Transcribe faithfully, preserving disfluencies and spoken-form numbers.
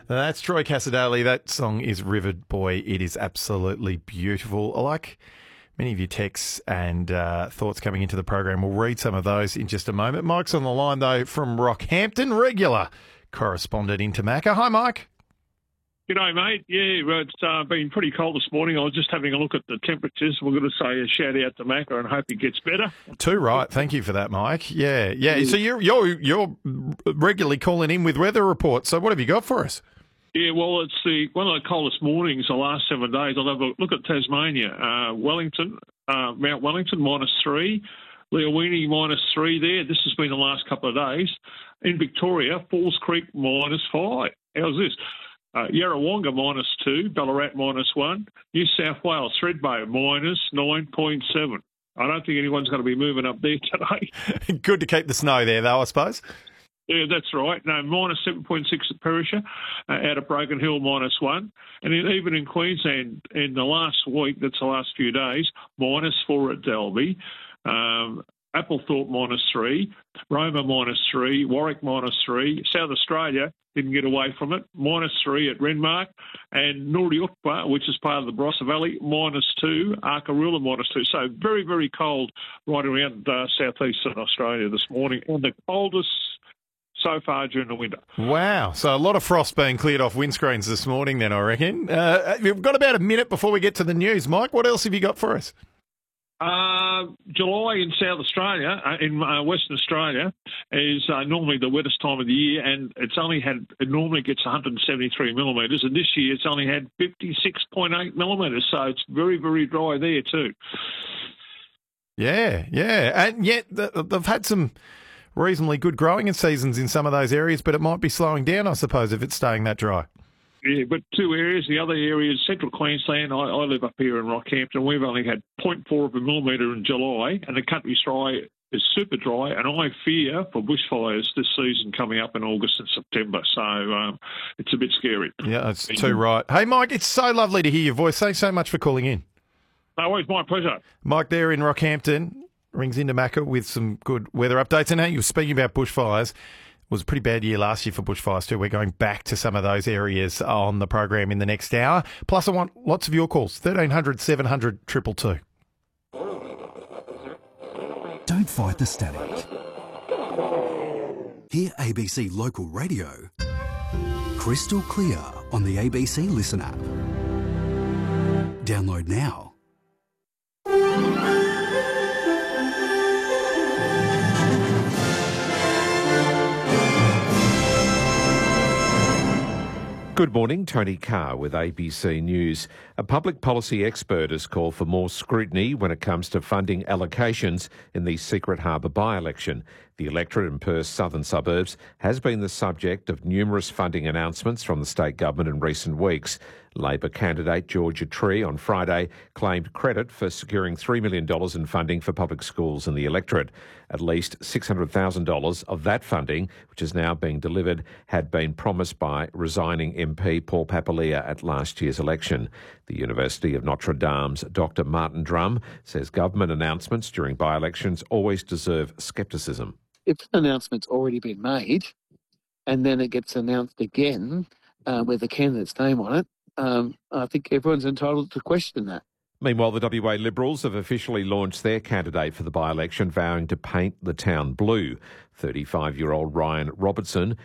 That's Troy Casadale. That song is Rivered Boy. It is absolutely beautiful. I like many of your texts and uh, thoughts coming into the program. We'll read some of those in just a moment. Mike's on the line, though, from Rockhampton, regular correspondent into Macca. Hi, Mike. G'day, mate. Yeah, it's uh, been pretty cold this morning. I was just having a look at the temperatures. We're going to say a shout out to Macca and hope it gets better. Too right. Thank you for that, Mike. Yeah, yeah. So you're you're you're regularly calling in with weather reports. So what have you got for us? Yeah, well, it's the one of the coldest mornings the last seven days. I'll have a look at Tasmania. Uh, Wellington, uh, Mount Wellington, minus three. Leowini, minus three there. This has been the last couple of days. In Victoria, Falls Creek, minus five. How's this? Uh, Yarrawonga, minus two. Ballarat, minus one. New South Wales, Thredbo, minus nine point seven. I don't think anyone's going to be moving up there today. Good to keep the snow there, though, I suppose. Yeah, that's right. No, minus seven point six at Perisher, uh, out of Broken Hill, minus one. And in, even in Queensland, in the last week, that's the last few days, minus four at Dalby. Um, Applethorpe, minus three. Roma, minus three. Warwick, minus three. South Australia didn't get away from it, minus three at Renmark. And Noordiutpa, which is part of the Barossa Valley, minus two. Arkaroola, minus two. So very, very cold right around uh, southeastern Australia this morning. And the coldest so far during the winter. Wow. So a lot of frost being cleared off windscreens this morning then, I reckon. Uh, we've got about a minute before we get to the news. Mike, what else have you got for us? Uh, July in South Australia, uh, in uh, Western Australia, is uh, normally the wettest time of the year, and it's only had, it normally gets one hundred seventy-three millimetres, and this year it's only had fifty-six point eight millimetres, so it's very, very dry there too. Yeah, yeah, and yet they've had some reasonably good growing seasons in some of those areas, but it might be slowing down, I suppose, if it's staying that dry. Yeah, but two areas. The other area is central Queensland. I, I live up here in Rockhampton. We've only had zero point four of a millimetre in July, and the country's dry is super dry, and I fear for bushfires this season coming up in August and September. So um, it's a bit scary. Yeah, that's too right. Hey, Mike, it's so lovely to hear your voice. Thanks so much for calling in. No worries, my pleasure. Mike there in Rockhampton rings into Macca with some good weather updates. And now you were speaking about bushfires. It was a pretty bad year last year for bushfires too. We're going back to some of those areas on the program in the next hour. Plus, I want lots of your calls. thirteen hundred, seven hundred, two two two. Don't fight the static. Hear A B C Local Radio crystal clear on the A B C Listen app. Download now. Good morning, Tony Carr with A B C News. A public policy expert has called for more scrutiny when it comes to funding allocations in the Secret Harbour by-election. The electorate in Perth's southern suburbs has been the subject of numerous funding announcements from the state government in recent weeks. Labor candidate Georgia Tree on Friday claimed credit for securing three million dollars in funding for public schools in the electorate. At least six hundred thousand dollars of that funding, which is now being delivered, had been promised by resigning M P Paul Papalia at last year's election. The University of Notre Dame's Doctor Martin Drum says government announcements during by-elections always deserve scepticism. If an announcement's already been made and then it gets announced again uh, with the candidate's name on it, um, I think everyone's entitled to question that. Meanwhile, the W A Liberals have officially launched their candidate for the by-election, vowing to paint the town blue. thirty-five-year-old Ryan Robertson